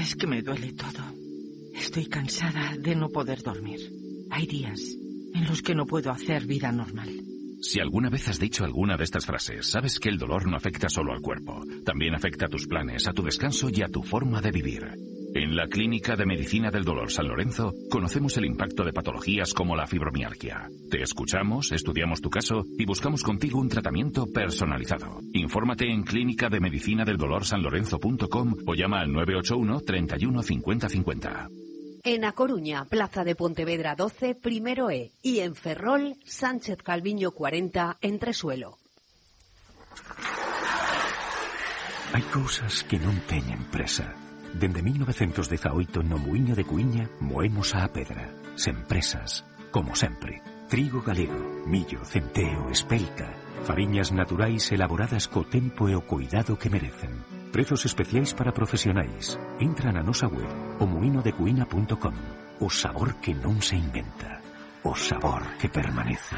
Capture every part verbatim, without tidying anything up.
Es que me duele todo. Estoy cansada de no poder dormir. Hay días en los que no puedo hacer vida normal. Si alguna vez has dicho alguna de estas frases, sabes que el dolor no afecta solo al cuerpo. También afecta a tus planes, a tu descanso y a tu forma de vivir. En la Clínica de Medicina del Dolor San Lorenzo conocemos el impacto de patologías como la fibromialgia. Te escuchamos, estudiamos tu caso y buscamos contigo un tratamiento personalizado. Infórmate en clínica de medicina del dolor san lorenzo punto com o llama al nueve ocho uno, treinta y uno, cincuenta cincuenta. En A Coruña, Plaza de Pontevedra doce, primero E. Y en Ferrol, Sánchez Calviño cuarenta, Entresuelo. Hai cousas que non teñen presa. Dende mil novecientos dezaoito no Muiño de Cuíña moemos a pedra. Sen presas, como sempre. Trigo galego, millo, centeo, espelta. Fariñas naturais elaboradas co tempo e o cuidado que merecen. Prezos especiais para profesionais. Entra na nosa web o muino de cuína punto com. O sabor que non se inventa. O sabor que permanece.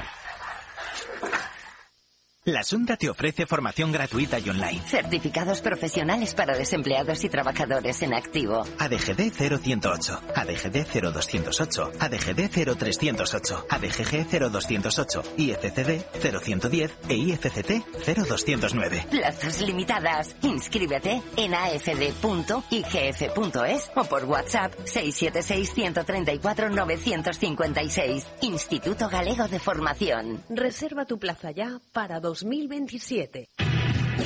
La Xunta te ofrece formación gratuita y online. Certificados profesionales para desempleados y trabajadores en activo. A D G D cero ciento ocho, A D G D cero doscientos ocho, A D G D cero trescientos ocho, A D G G cero doscientos ocho, I F C D cero ciento diez e I F C T cero doscientos nueve. Plazas limitadas. Inscríbete en a f d punto i g f punto es o por WhatsApp seis siete seis, uno tres cuatro, nueve cinco seis. Instituto Galego de Formación. Reserva tu plaza ya para dos mil veintisiete.